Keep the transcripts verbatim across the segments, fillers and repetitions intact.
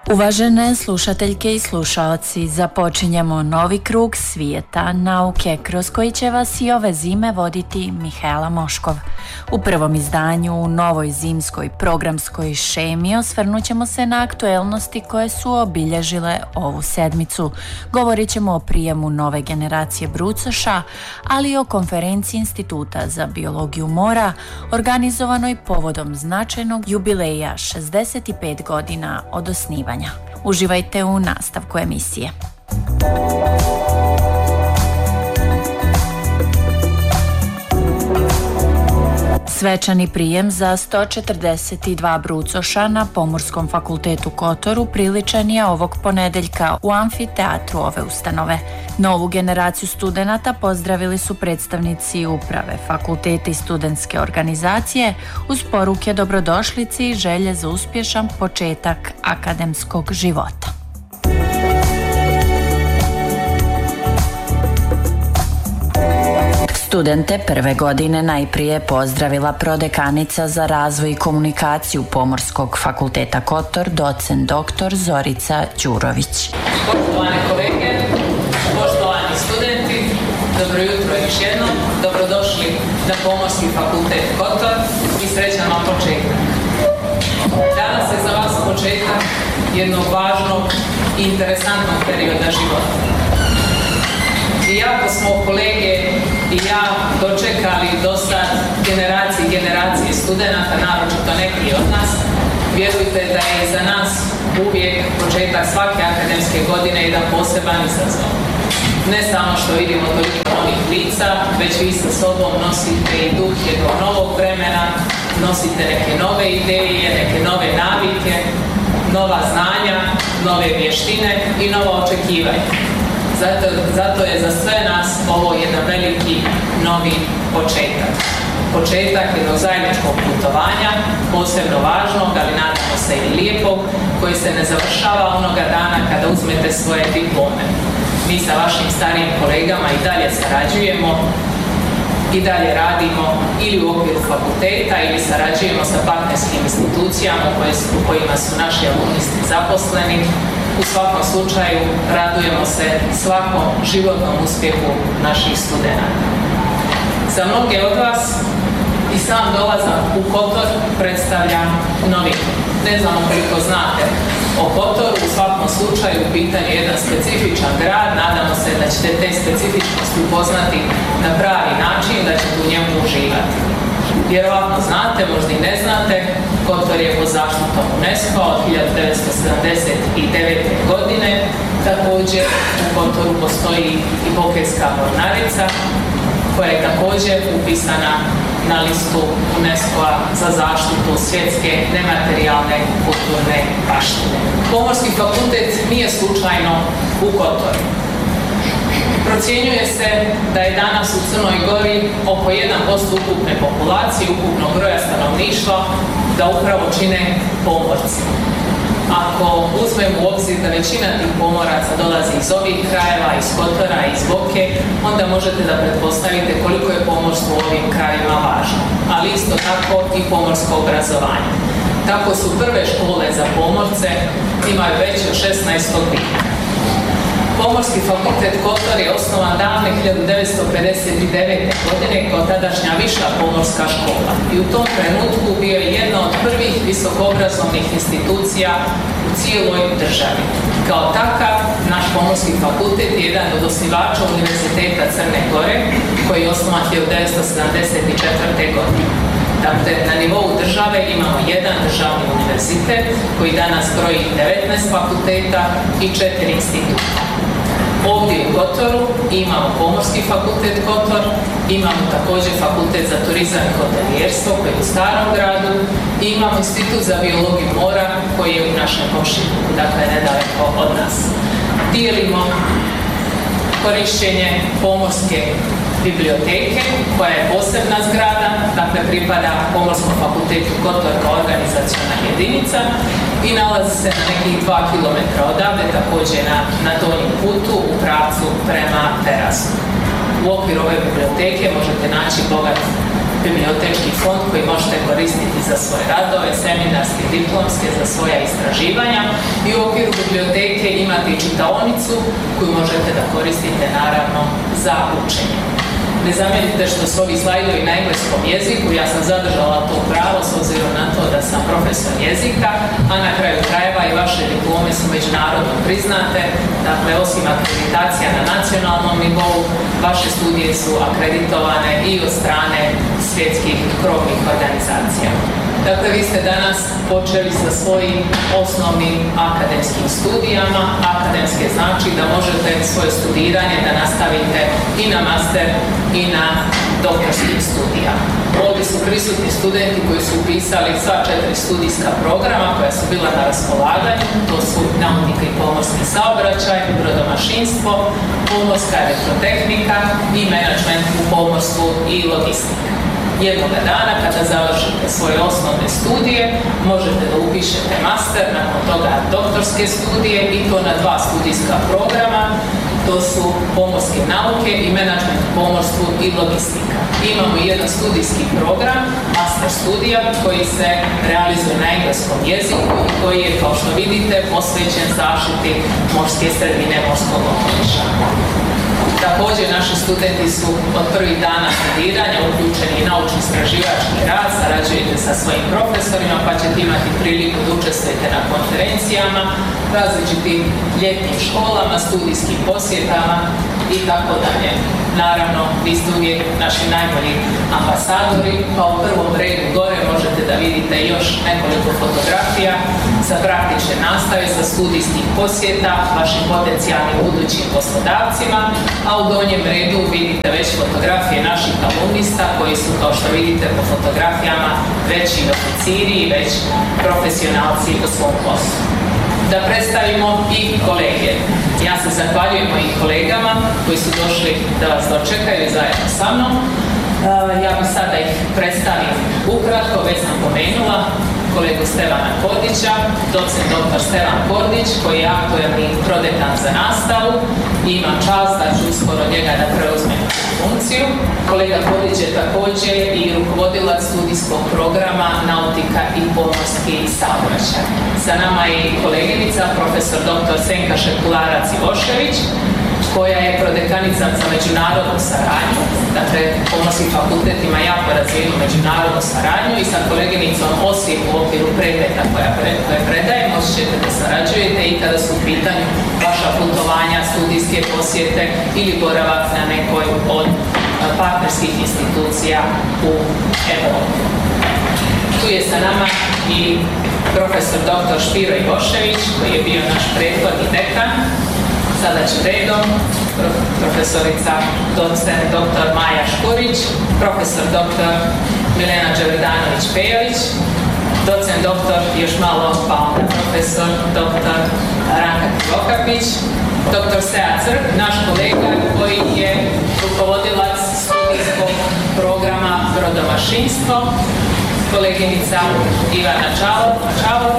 Uvažene slušateljke i slušalci, započinjemo novi krug svijeta nauke kroz koji će vas i ove zime voditi Mihaela Moškov. U prvom izdanju u novoj zimskoj programskoj šemi osvrnut ćemo se na aktuelnosti koje su obilježile ovu sedmicu. Govorit ćemo o prijemu nove generacije brucoša, ali i o konferenciji Instituta za biologiju mora organizovanoj povodom značajnog jubileja šezdeset pet godina od osnivanja. Uživajte u nastavku emisije. Svečani prijem za sto četrdeset dva brucoša na Pomorskom fakultetu Kotor upriličen je ovog ponedeljka u amfiteatru ove ustanove. Novu generaciju studenata pozdravili su predstavnici uprave, fakulteta i studentske organizacije uz poruke dobrodošlici i želje za uspješan početak akademskog života. Studente prve godine najprije pozdravila prodekanica za razvoj i komunikaciju Pomorskog fakulteta Kotor, docent doktor Zorica Đurović. Poštovane kolege, poštovani studenti, dobro jutro još jednom, dobrodošli na Pomorski fakultet Kotor i srećan vam početak. Danas je za vas početak jednog važnog i interesantnog perioda života. Iako smo kolege i ja dočekali do sad generacije i generacije studenata, naročito neki od nas, vjerujte da je za nas uvijek početak svake akademske godine jedan poseban izazov. Ne samo što vidimo toliko novih lica, već vi sa sobom nosite i duh jednog novog vremena, nosite neke nove ideje, neke nove navike, nova znanja, nove vještine i nova očekivanja. Zato, zato je za sve nas ovo jedan veliki novi početak. Početak jednog zajedničkog putovanja, posebno važnog, ali nadamo se i lijepog, koji se ne završava onoga dana kada uzmete svoje diplome. Mi sa vašim starijim kolegama i dalje sarađujemo, i dalje radimo ili u okviru fakulteta ili sarađujemo sa partnerskim institucijama u kojima su naši alumnisti zaposleni. U svakom slučaju radujemo se svakom životnom uspjehu naših studenata. Za mnoge od vas i sam dolazak u Kotor predstavlja novinu. Ne znamo koliko znate o Kotoru, u svakom slučaju u pitanju je jedan specifičan grad, nadamo se da ćete te specifičnosti upoznati na pravi način, da ćete u njemu uživati. Vjerovatno znate, možda i ne znate, Kotor je pod zaštitom UNESCO od hiljadu devetsto sedamdeset devete. godine. Također u Kotoru postoji i Bokeljska mornarica koja je također upisana na listu UNESCO-a za zaštitu svjetske nematerijalne kulturne baštine. Pomorski fakultet nije slučajno u Kotoru. Procjenjuje se da je danas u Crnoj Gori oko jedan posto ukupne populacije, ukupnog broja stanovništva, da upravo čine pomorci. Ako uzmemo u obzir da većina tih pomoraca dolazi iz ovih krajeva, iz Kotora, iz Boke, onda možete da pretpostavite koliko je pomorstvo u ovim krajevima važno. Ali isto tako i pomorsko obrazovanje. Tako su prve škole za pomorce imaju već od šesnaestog vijeka. Pomorski fakultet Kotor je osnovan davne hiljadu devetsto pedeset devete. godine kao tadašnja viša pomorska škola i u tom trenutku bio je jedna od prvih visokoobrazovnih institucija u cijeloj državi. Kao takav, naš Pomorski fakultet je jedan od osnivača Univerziteta Crne Gore koji je osnovan hiljadu devetsto sedamdeset četvrte. godine. Dakle, na nivou države imamo jedan državni univerzitet koji danas broji devetnaest fakulteta i četiri instituta. Ovdje u Kotoru imamo Pomorski fakultet Kotor, imamo također fakultet za turizam i hotelijerstvo koji je u Starom gradu i imamo Institut za biologiju mora koji je u našem komšiluku, dakle nedaleko od nas. Dijelimo korišćenje pomorske biblioteke koja je posebna zgrada, dakle pripada Pomorskom fakultetu Kotor kao organizaciona jedinica i nalazi se na nekih dva kilometra odavde, također na, na donjem putu u pravcu prema terasu. U okviru ove biblioteke možete naći bogat bibliotečki fond koji možete koristiti za svoje radove, seminarske, diplomske, za svoja istraživanja i u okviru biblioteke imate i čitaonicu koju možete da koristite naravno za učenje. Ne zamjerite što su ovi slajdovi na engleskom jeziku, ja sam zadržala to pravo s obzirom na to da sam profesor jezika, a na kraju krajeva i vaše diplome su međunarodno priznate, dakle osim akreditacija na nacionalnom nivou, vaše studije su akreditovane i od strane svjetskih krovnih organizacija. Dakle, vi ste danas počeli sa svojim osnovnim akademskim studijama. Akademske znači da možete svoje studiranje da nastavite i na master i na doktorskim studijama. Ovdje su prisutni studenti koji su upisali sva četiri studijska programa koja su bila na raspolaganju. To su nautika i pomorski saobraćaj, brodomašinstvo, pomorska elektrotehnika i menadžment u pomorstvu i logistika. Jednoga dana, kada završite svoje osnovne studije, možete da upišete master, nakon toga doktorske studije i to na dva studijska programa. To su pomorske nauke i menadžment u pomorstvu i logistika. Imamo jedan studijski program, master studija, koji se realizuje na engleskom jeziku i koji je, kao što vidite, posvećen zaštiti morske sredine, morskog okoliša. Također, naši studenti su od prvih dana studiranja uključeni i naučno-istraživački rad, sarađujete sa svojim profesorima, pa ćete imati priliku da učestvujete na konferencijama, različitim ljetnim školama, studijskim posjetama i tako dalje. Naravno, vi ste uvijek naši najbolji ambasadori, pa u prvom redu gore možete da vidite još nekoliko fotografija sa praktične nastave, sa studijskih posjeta vašim potencijalnim budućim poslodavcima, a u donjem redu vidite već fotografije naših alumnista koji su, kao što vidite po fotografijama, veći oficiri i već profesionalci u svom poslu. Da predstavimo i kolege. Ja se zahvaljujem mojim kolegama koji su došli da vas dočekaju zajedno sa mnom. Ja bih sada ih predstavim ukratko, već sam pomenula kolegu Stevana Kordića, docent doktor Stevan Kordić, koji je aktuelni prodekan za nastavu i imam čast da ću uskoro njega da preuzmem funkciju. Kolega Kordić je također i rukovodilac studijskog programa Nautika i pomorski saobraćaj. Sa nama je i koleginica, profesor doktor Senka Šekularac-Ivošević, koja je prodekanica za međunarodnu saradnju, dakle Pomorski fakultet ima jako razvijenu međunarodnu saradnju i sa koleginicom osim u okviru predmeta koja, pre, koje predaje, moći ćete da sarađujete i kada su u pitanju vaša putovanja, studijske posjete ili boravak na nekoj od partnerskih institucija u Evropi. Tu je sa nama i profesor doktor Špiro Ivošević, koji je bio naš prethodni dekan. Sada ću redom, profesorica docent doktor Maja Škurić, profesor doktor Milena Đevedanović-Pejović, docent doktor još malo pa onda profesor doktor Ranka Krivokapić, doktor Seja Crk, naš kolega koji je rukovodilac studijskog programa brodomašinstvo, koleginica Ivana Čavor,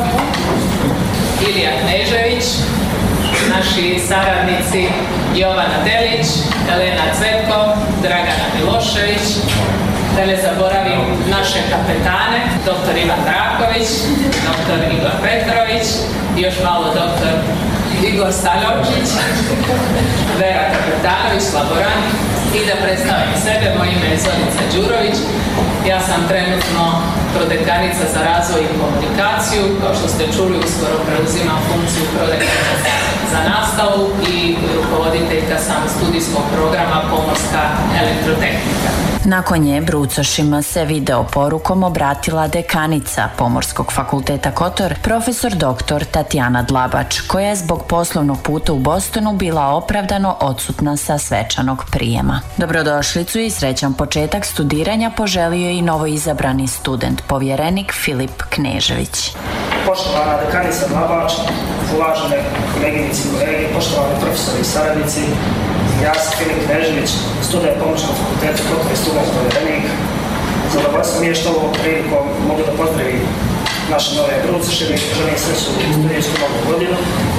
Ilija Knežević, naši saradnici Jovana Delić, Elena Cvetko, Dragana Milošević, da ne zaboravim naše kapetane, doktor Ivan Draković, doktor Igor Petrović i još malo doktor Igor Staljovčić, Vera Kapetanović, laborant, i da predstavim sebe, moje ime je Zorica Đurović, ja sam trenutno prodekanica za razvoj i komunikaciju, kao što ste čuli, uskoro preuzimam funkciju prodekanica za nastavu i rukovoditeljka sam studijskog programa Pomorska elektrotehnika. Nakon nje brucošima se video porukom obratila dekanica Pomorskog fakulteta Kotor, profesor doktor Tatjana Dlabač, koja je zbog poslovnog puta u Bostonu bila opravdano odsutna sa svečanog prijema. Dobrodošlicu i srećan početak studiranja poželio je i novoizabrani student, povjerenik Filip Knežević. Poštovana dekanica Dlabač, uvažene koleginici i kolege, poštovani profesori i saradnici, ja sam Filip Knežević, student Pomorskog fakulteta Kotor i student povjerenik. Zadovoljstvo mi je što ovom prilikom mogu da pozdravim naše nove brucoše, želim sreću u studijsku novu godinu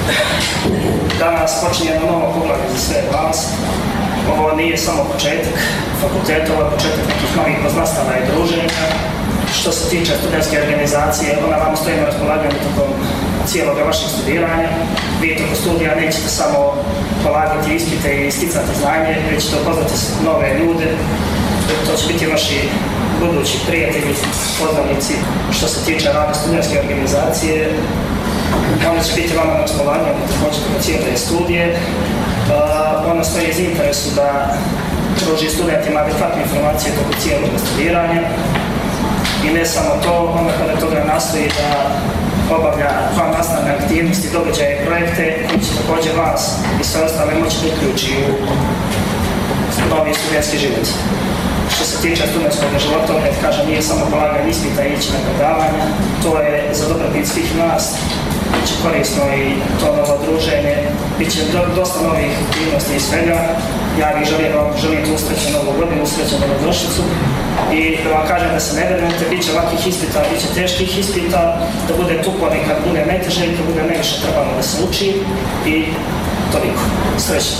Danas počinje jedno novo poglavlje za sve vas. Ovo nije samo početak fakulteta, ovo je početak nekih novih poznanstava i druženja. Što se tiče studentske organizacije, ona vam stoji na raspolaganju tokom cijelog vašeg studiranja. Vi tokom studija nećete samo polagati ispite i sticati znanje, već ćete upoznati nove ljude. To će biti vaši budući prijatelji, poznanici. Što se tiče rada studentske organizacije, ona će biti vama na raspolaganju također tokom cijele studije. Uh, ona stoji iz interesu da pruži studentima adekvatne informacije tokom cijelog studiranja. I ne samo to, onda kada toga nastoji da obavlja van nastavne aktivnosti, događaje i projekte koji će također vas i sve ostale moći da uključi u novi studentski život. Što se tiče studentskog života, opet kažem, nije samo polaganje ispita i ići na predavanja, to je za dobrobit svih nas, bit će korisno i to novo druženje, bit će do, dosta novih aktivnosti i svega. Ja bih želim vam želim usrećenu novu godinu, usrećenu dobrodošlicu i da vam kažem da se ne brinete, bit će ovakvih ispita, bit će teških ispita, da bude tupo nekad bude najteže i kad bude najviše trebalo da se uči i toliko. Srećno!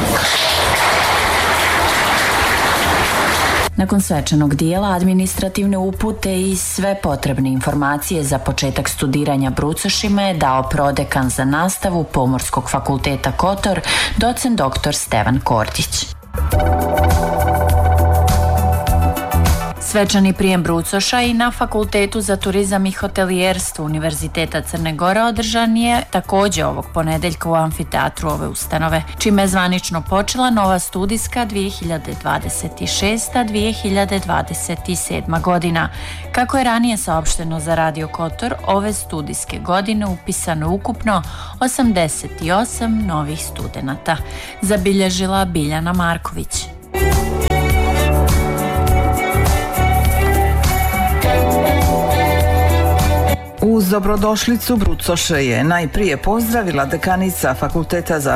Nakon svečanog dijela, administrativne upute i sve potrebne informacije za početak studiranja brucošima je dao prodekan za nastavu Pomorskog fakulteta Kotor, docent doktor Stevan Kordić. Svečani prijem brucoša i na Fakultetu za turizam i hotelijerstvo Univerziteta Crne Gore održan je također ovog ponedeljka u amfiteatru ove ustanove, čime je zvanično počela nova studijska dvije hiljade dvadeset šesta dvije hiljade dvadeset sedma godina. Kako je ranije saopšteno za Radio Kotor, ove studijske godine upisano ukupno osamdeset osam novih studenata, zabilježila Biljana Marković. Uz dobrodošlicu brucoše je najprije pozdravila dekanica Fakulteta za